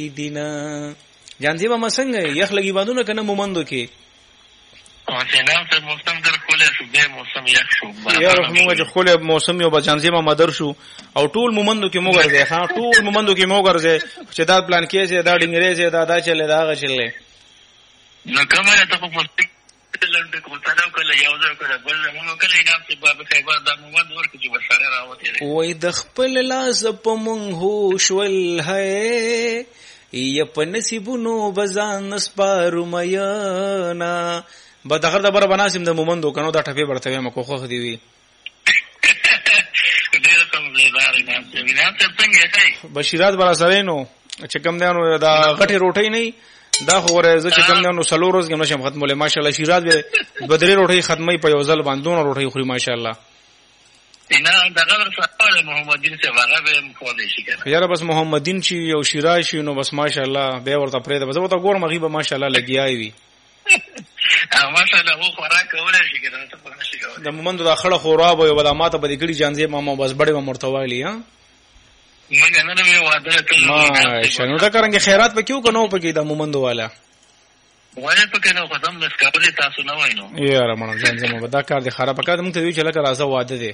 دینا جانځي ما څنګه یخ لګي باندونه کنه مومندو کې سینا ته موسم در خوله شو به موسم یخ شو یا موږ چې خوله موسم یو بجانځي ما مدر شو او ټول مومندو کې موږ ورځي ها ټول مومندو کې موږ ورځي چې دا پلان کې چې دا ډنګري چې دا چلے دا غشلې نو کومه ته په لنډ کو تاسو کله یو ځای کړه بل موږ کله انعام چې باب خیبر د مومند ورکړي چې وساره راوته وای د خپل لاس په مونږ هوش ول ہے یا په نصیبونو بزان نسپارو میانا بدغه د بر بناسم د مومندو کنو دا ټپه برته ما کوخه دی وی ډیر کوم زیدار انعام څنګه دی بشیرات برا سره نو چې کوم دانو دا غټي روټي نه دا خو ورځ چې کوم دانو سلورز کې نشم ختموله ماشاءالله شیراز به بدري روټي ختمي په یو ځل باندې روټي خوري ماشاءالله نه دغه سره محمدین سے هغه به مخاله شي کنه یاره بس محمدین چې یو شیراز شي نو بس ماشاءالله به ورته پرې ده بس ورته ګور مغيبه ماشاءالله لګیای وي ماشاءالله هو خوراک کولای شي کنه ته په شي کولای د مومندو دا خړه خوراب یو بلامات به دګړي جانځي ماما بس بڑے مرتوالی ها موږ نه نو واده ته ما شنو دا کرانګه خیرات په کیو کنو په کې د مومندو والا وایي په کنه خدام د سکابلې تاسو نه وینو یاره مړ جانځي ما دا کار دي خراب کړه موږ ته وی چې لکه راځه واده دي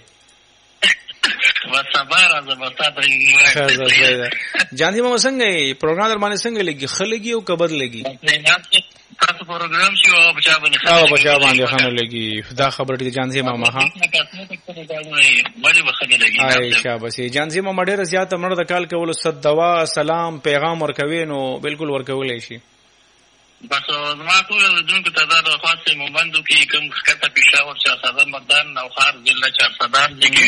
وسبار از مستاته جانځي ما څنګه پروګرام در باندې څنګه لګي خلګي او کبد لګي تاسو پروګرام شو او بچا باندې خانه لګي دا خبره دي جانځي ما ها اي شابه جانځي ما ډېر زیات مړ د کال کول صد دوا سلام پیغام ورکوي نو بالکل ورکولای شي بس ما ټول دونکو ته دا خاصه مومندو کې کوم خطه پېښور چې صدر مقدار نو خار ضلع 4 صدر